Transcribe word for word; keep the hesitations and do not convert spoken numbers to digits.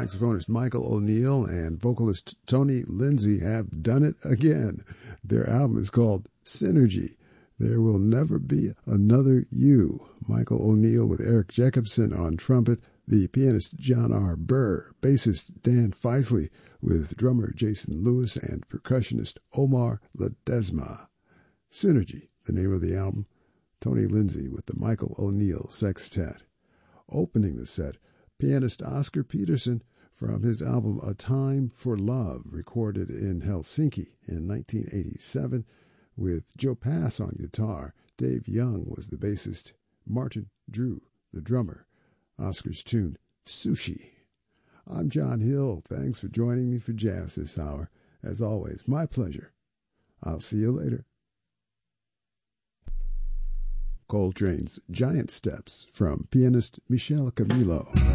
Saxophonist Michael O'Neill and vocalist Tony Lindsay have done it again. Their album is called Synergy. There Will Never Be Another You. Michael O'Neill with Eric Jacobson on trumpet, the pianist John R. Burr, bassist Dan Feisley with drummer Jason Lewis and percussionist Omar Ledesma. Synergy, the name of the album. Tony Lindsay with the Michael O'Neill Sextet. Opening the set, pianist Oscar Peterson from his album A Time for Love, recorded in Helsinki in nineteen eighty-seven, with Joe Pass on guitar. Dave Young was the bassist. Martin Drew, the drummer. Oscar's tune, Sushi. I'm John Hill. Thanks for joining me for jazz this hour. As always, my pleasure. I'll see you later. Coltrane's Giant Steps from pianist Michel Camilo.